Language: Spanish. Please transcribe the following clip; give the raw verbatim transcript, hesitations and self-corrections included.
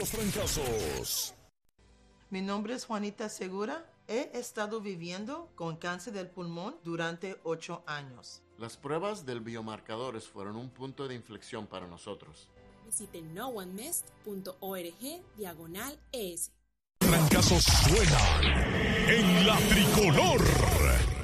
los trancazos. Mi nombre es Juanita Segura. He estado viviendo con cáncer del pulmón durante ocho años. Las pruebas del biomarcadores fueron un punto de inflexión para nosotros. Visite no one missed punto org diagonal es. Trancazos suenan en la tricolor.